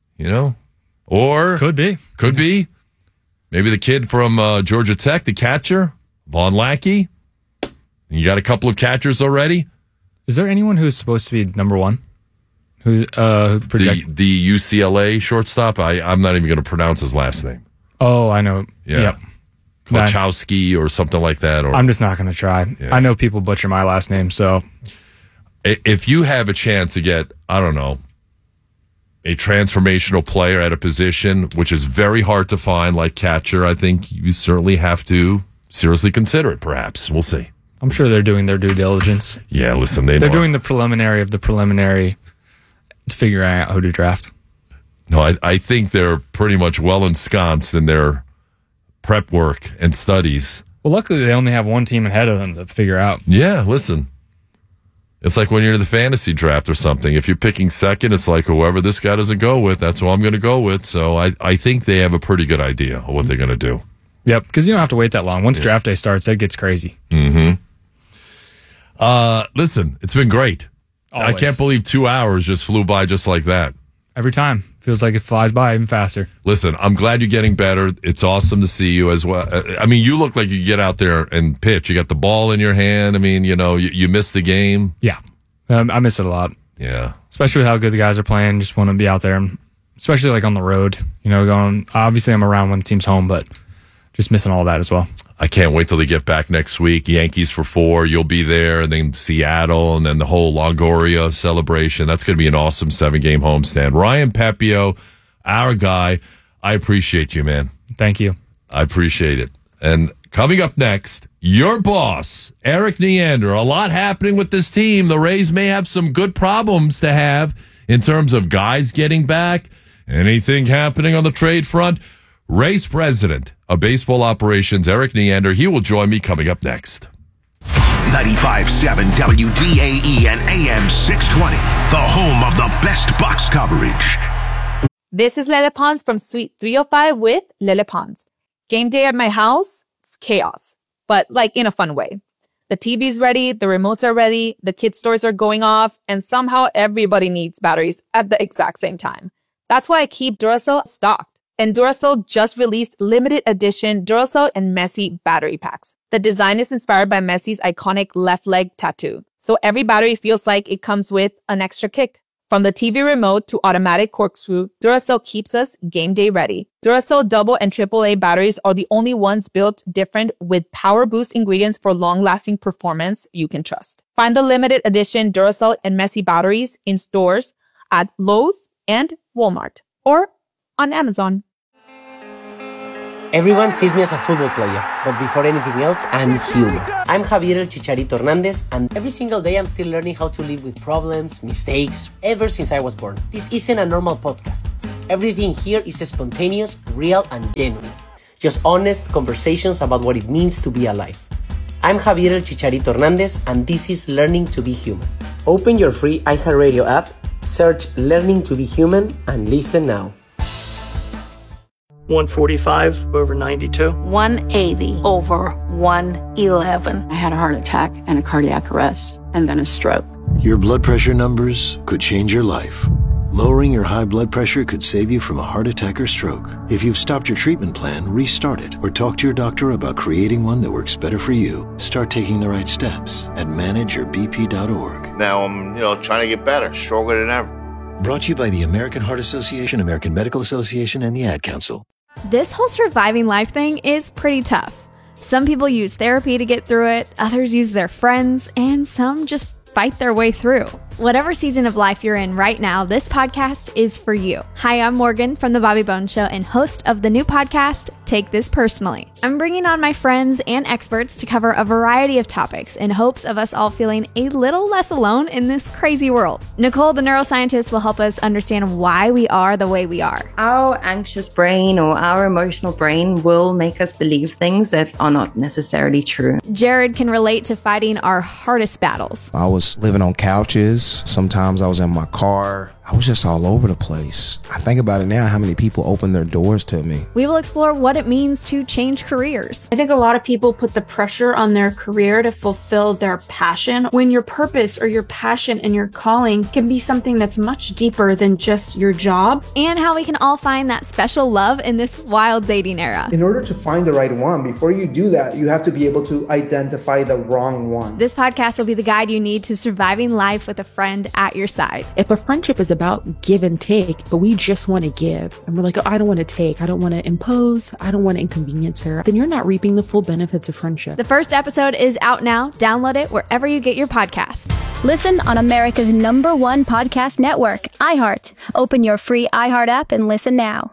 or could be. Maybe the kid from Georgia Tech, the catcher, Vaughn Lackey. You got a couple of catchers already. Is there anyone who's supposed to be number one? Who project the UCLA shortstop? I'm not even going to pronounce his last name. Oh, I know. Yeah. Yep. Klachowski or something like that. Or I'm just not going to try. Yeah. I know people butcher my last name, so if you have a chance to get, I don't know, a transformational player at a position which is very hard to find, like catcher, I think you certainly have to seriously consider it. Perhaps we'll see. I'm sure they're doing their due diligence. Yeah, listen, they're doing the preliminary of the preliminary, figuring out who to draft. No, I think they're pretty much well ensconced in their prep work and studies. Well, luckily they only have one team ahead of them to figure out. Yeah, listen. It's like when you're in the fantasy draft or something. If you're picking second, it's like whoever this guy doesn't go with, that's who I'm going to go with. So I think they have a pretty good idea of what they're going to do. Yep, because you don't have to wait that long. Once draft day starts, it gets crazy. Mm-hmm. Listen, it's been great. Always. I can't believe 2 hours just flew by just like that. Every time. Feels like it flies by even faster. Listen, I'm glad you're getting better. It's awesome to see you as well. I mean, you look like you get out there and pitch. You got the ball in your hand. I mean, you missed the game. Yeah. I miss it a lot. Yeah. Especially with how good the guys are playing. Just want to be out there, especially like on the road. Going, obviously I'm around when the team's home, but just missing all that as well. I can't wait till they get back next week. Yankees for 4. You'll be there. And then Seattle and then the whole Longoria celebration. That's going to be an awesome 7-game homestand. Ryan Pepio, our guy. I appreciate you, man. Thank you. I appreciate it. And coming up next, your boss, Erik Neander. A lot happening with this team. The Rays may have some good problems to have in terms of guys getting back. Anything happening on the trade front? Rays president of baseball operations, Erik Neander. He will join me coming up next. 95.7 WDAE and AM 620, the home of the best Bucs coverage. This is Lele Pons from Suite 305 with Lele Pons. Game day at my house, it's chaos, but like in a fun way. The TV's ready, the remotes are ready, the kids' toys are going off, and somehow everybody needs batteries at the exact same time. That's why I keep Duracell stocked. And Duracell just released limited edition Duracell and Messi battery packs. The design is inspired by Messi's iconic left leg tattoo. So every battery feels like it comes with an extra kick. From the TV remote to automatic corkscrew, Duracell keeps us game day ready. Duracell double and AAA batteries are the only ones built different with power boost ingredients for long-lasting performance you can trust. Find the limited edition Duracell and Messi batteries in stores at Lowe's and Walmart or on Amazon. Everyone sees me as a football player, but before anything else, I'm human. I'm Javier El Chicharito Hernandez, and every single day I'm still learning how to live with problems, mistakes, ever since I was born. This isn't a normal podcast. Everything here is spontaneous, real, and genuine. Just honest conversations about what it means to be alive. I'm Javier El Chicharito Hernandez, and this is Learning to be Human. Open your free iHeartRadio app, search Learning to be Human, and listen now. 145 over 92. 180 over 111. I had a heart attack and a cardiac arrest, and then a stroke. Your blood pressure numbers could change your life. Lowering your high blood pressure could save you from a heart attack or stroke. If you've stopped your treatment plan, restart it or talk to your doctor about creating one that works better for you. Start taking the right steps at manageyourbp.org. Now I'm, trying to get better, stronger than ever. Brought to you by the American Heart Association, American Medical Association, and the Ad Council. This whole surviving life thing is pretty tough. Some people use therapy to get through it, others use their friends, and some just fight their way through. Whatever season of life you're in right now, this podcast is for you. Hi, I'm Morgan from The Bobby Bones Show and host of the new podcast, Take This Personally. I'm bringing on my friends and experts to cover a variety of topics in hopes of us all feeling a little less alone in this crazy world. Nicole, the neuroscientist, will help us understand why we are the way we are. Our anxious brain or our emotional brain will make us believe things that are not necessarily true. Jared can relate to fighting our hardest battles. I was living on couches. Sometimes I was in my car. I was just all over the place. I think about it now, how many people opened their doors to me. We will explore what it means to change careers. I think a lot of people put the pressure on their career to fulfill their passion, when your purpose or your passion and your calling can be something that's much deeper than just your job. And how we can all find that special love in this wild dating era. In order to find the right one, before you do that, you have to be able to identify the wrong one. This podcast will be the guide you need to surviving life with a friend at your side. If a friendship is about give and take, but we just want to give, and we're like, oh, I don't want to take, I don't want to impose, I don't want to inconvenience her, then you're not reaping the full benefits of friendship. The first episode is out now. Download it wherever you get your podcast. Listen on America's #1 podcast network, iHeart. Open your free iHeart app and listen now.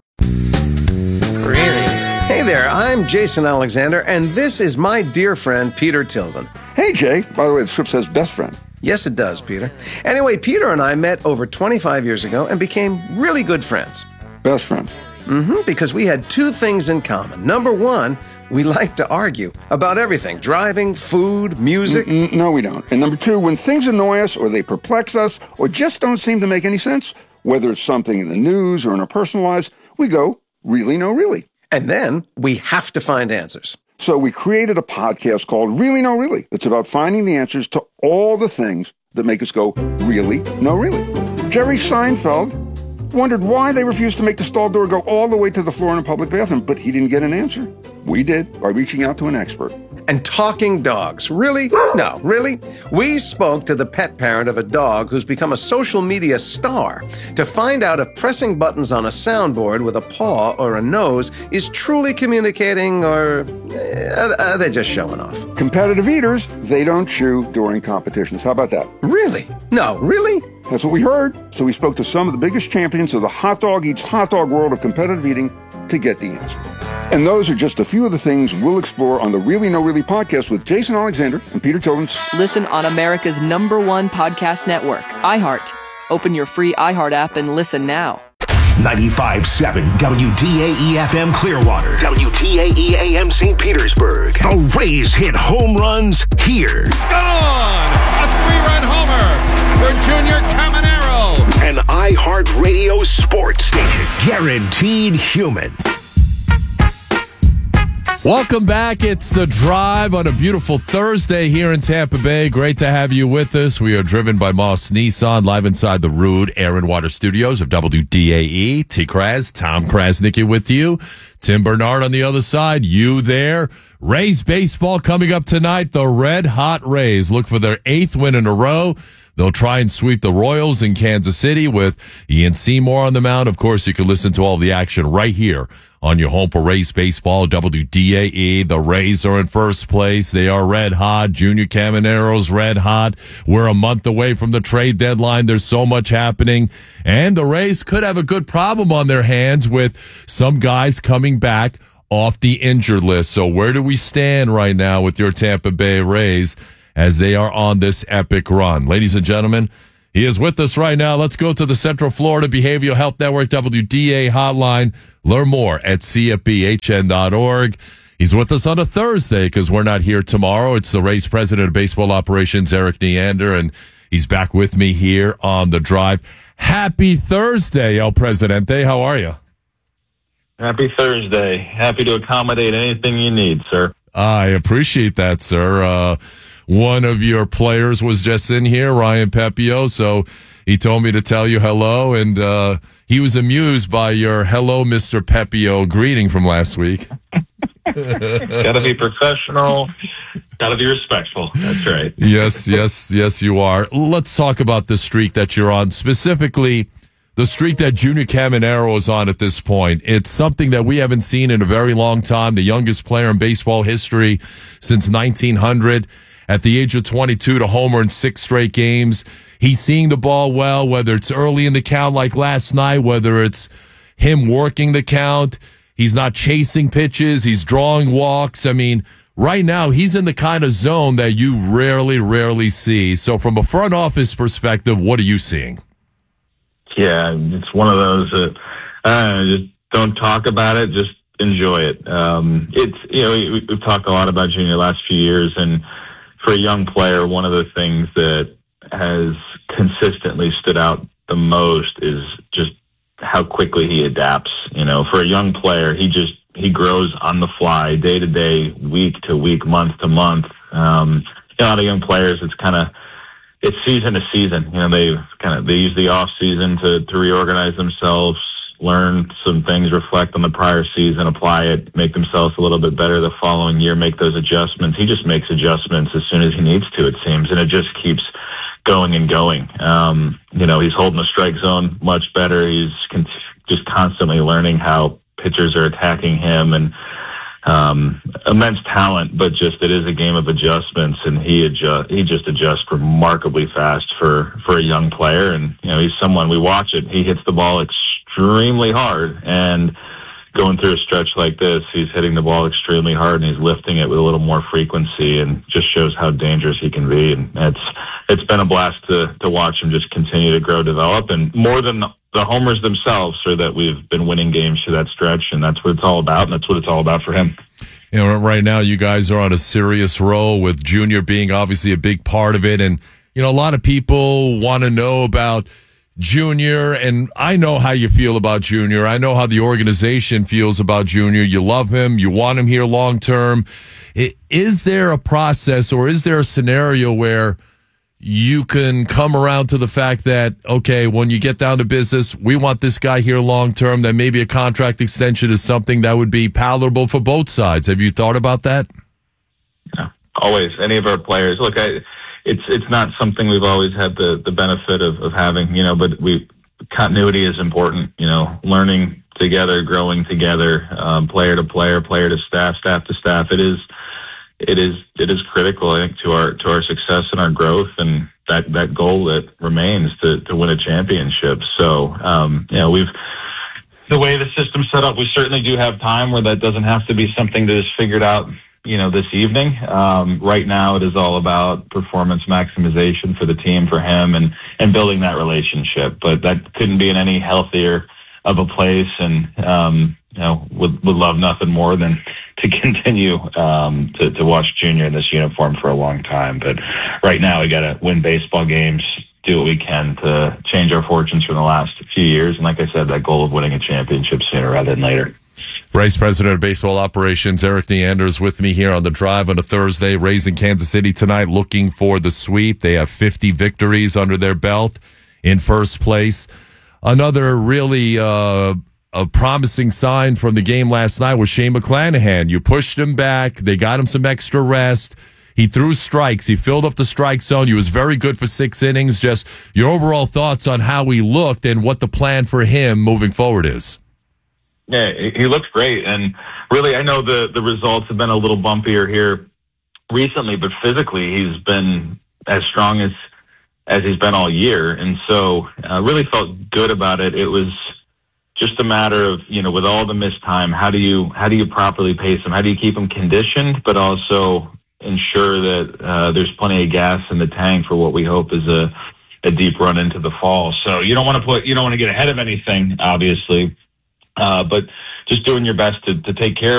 Really? Hey there, I'm Jason Alexander, and this is my dear friend, Peter Tilden. Hey, Jay. By the way, the script says best friend. Yes, it does, Peter. Anyway, Peter and I met over 25 years ago and became really good friends. Best friends. Because we had two things in common. Number one, we like to argue about everything. Driving, food, music. No, we don't. And number two, when things annoy us or they perplex us or just don't seem to make any sense, whether it's something in the news or in our personal lives, we go, really, no, really. And then we have to find answers. So we created a podcast called Really No Really. It's about finding the answers to all the things that make us go, really, no, really. Jerry Seinfeld wondered why they refused to make the stall door go all the way to the floor in a public bathroom, but he didn't get an answer. We did, by reaching out to an expert. And talking dogs. Really? No, really? We spoke to the pet parent of a dog who's become a social media star to find out if pressing buttons on a soundboard with a paw or a nose is truly communicating, or are they just showing off? Competitive eaters, they don't chew during competitions. How about that? Really? No, really? That's what we heard. So we spoke to some of the biggest champions of the hot dog eats hot dog world of competitive eating to get the answer. And those are just a few of the things we'll explore on the Really No Really podcast with Jason Alexander and Peter Tilden. Listen on America's #1 podcast network, iHeart. Open your free iHeart app and listen now. 95.7 WDAE-FM Clearwater, WDAE AM St. Petersburg. The Rays hit home runs here. Gone! A 3-run homer for Junior Caminero. An iHeartRadio sports station, guaranteed human. Welcome back. It's The Drive on a beautiful Thursday here in Tampa Bay. Great to have you with us. We are driven by Moss Nissan, live inside the Rude Air and Water Studios of WDAE. T. Kraz, Tom Krasnicki with you. Tim Bernard on the other side. You there. Rays baseball coming up tonight. The Red Hot Rays look for their 8th win in a row. They'll try and sweep the Royals in Kansas City with Ian Seymour on the mound. Of course, you can listen to all the action right here on your home for Rays baseball, WDAE. The Rays are in first place. They are red hot. Junior Caminero's red hot. We're a month away from the trade deadline. There's so much happening. And the Rays could have a good problem on their hands with some guys coming back off the injured list. So where do we stand right now with your Tampa Bay Rays as they are on this epic run? Ladies and gentlemen, he is with us right now. Let's go to the Central Florida Behavioral Health Network WDA hotline. Learn more at cfbhn.org. He's with us on a Thursday because we're not here tomorrow. It's the Rays president of baseball operations, Erik Neander, and he's back with me here on The Drive. Happy Thursday, El Presidente. How are you? Happy Thursday. Happy to accommodate anything you need, sir. I appreciate that, sir. One of your players was just in here, Ryan Pepiot, so he told me to tell you hello, and he was amused by your hello, Mr. Pepiot greeting from last week. Gotta be professional. Gotta be respectful. That's right. Yes, you are. Let's talk about the streak that you're on, specifically the streak that Junior Caminero is on at this point. It's something that we haven't seen in a very long time. The youngest player in baseball history since 1900. At the age of 22 to homer in 6 straight games. He's seeing the ball well, whether it's early in the count like last night, whether it's him working the count. He's not chasing pitches. He's drawing walks. I mean, right now, he's in the kind of zone that you rarely see. So from a front office perspective, what are you seeing? Yeah, it's one of those that just don't talk about it, just enjoy it. We've talked a lot about Junior the last few years, and for a young player, one of the things that has consistently stood out the most is just how quickly he adapts. For a young player, he grows on the fly, day to day, week to week, month to month. A lot of young players, it's season to season. They use the off season to reorganize themselves, learn some things, reflect on the prior season, apply it, make themselves a little bit better the following year, make those adjustments. He just makes adjustments as soon as he needs to, it seems, and it just keeps going and going. He's holding the strike zone much better. He's just constantly learning how pitchers are attacking him, and immense talent, but just it is a game of adjustments, and he just adjusts remarkably fast for a young player. And he's someone, we watch it, he hits the ball extremely hard, and going through a stretch like this, he's hitting the ball extremely hard, and he's lifting it with a little more frequency, and just shows how dangerous he can be. And it's been a blast to watch him just continue to grow, develop, and more than the homers themselves are that we've been winning games through that stretch, and that's what it's all about, and that's what it's all about for him. Right now you guys are on a serious roll with Junior being obviously a big part of it, and a lot of people want to know about Junior, and I know how you feel about Junior. I know how the organization feels about Junior. You love him. You want him here long term. Is there a process, or is there a scenario where you can come around to the fact that, okay, when you get down to business, we want this guy here long term, that maybe a contract extension is something that would be palatable for both sides? Have you thought about that? Yeah, always. Any of our players. Look, it's not something we've always had the benefit of having, but continuity is important, learning together, growing together, player to player, player to staff, staff to staff. It is critical, I think, to our success and our growth, and that goal that remains to win a championship. So, the way the system's set up, we certainly do have time where that doesn't have to be something that is figured out, this evening. Right now it is all about performance maximization for the team, for him, and building that relationship. But that couldn't be in any healthier of a place, and, would love nothing more than to continue to watch Junior in this uniform for a long time. But right now we got to win baseball games, do what we can to change our fortunes from the last few years. And like I said, that goal of winning a championship sooner rather than later. Rays president of baseball operations, Erik Neander, is with me here on The Drive on a Thursday. Rays in Kansas City tonight looking for the sweep. They have 50 victories under their belt in first place. Another really a promising sign from the game last night was Shane McClanahan. You pushed him back. They got him some extra rest. He threw strikes. He filled up the strike zone. He was very good for 6 innings. Just your overall thoughts on how he looked and what the plan for him moving forward is. Yeah, he looks great. And really, I know the results have been a little bumpier here recently, but physically he's been as strong as he's been all year. And so I really felt good about it. It was just a matter of, with all the missed time, how do you properly pace them? How do you keep them conditioned, but also ensure that there's plenty of gas in the tank for what we hope is a deep run into the fall. So you don't want to get ahead of anything, obviously, but just doing your best to take care of